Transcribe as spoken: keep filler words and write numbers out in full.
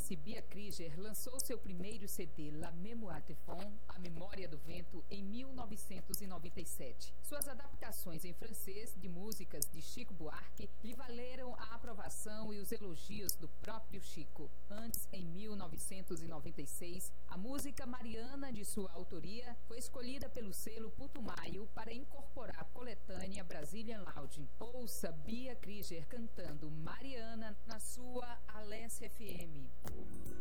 cearense Bia Kriger lançou seu primeiro C D, La Mémoire de Fond, A Memória do Vento, em mil novecentos e noventa e sete. Suas adaptações em francês de músicas de Chico Buarque lhe valeram a aprovação e os elogios do próprio Chico. Antes, em mil novecentos e noventa e seis, a música Mariana, de sua autoria, foi escolhida pelo selo Putumayo para incorporar a coletânea Brazilian Lounge. Ouça Bia Kriger cantando Mariana na sua Alessia F M.